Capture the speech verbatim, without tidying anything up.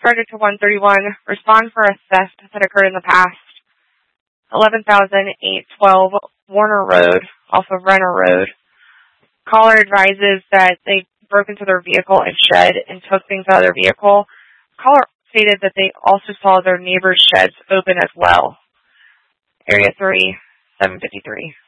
Project to one thirty-one, respond for a theft that occurred in the past. eleven thousand eight twelve Warner Road, off of Renner Road. Caller advises that they broke into their vehicle and shed and took things out of their vehicle. Caller stated that they also saw their neighbor's sheds open as well. Area three, seven fifty-three.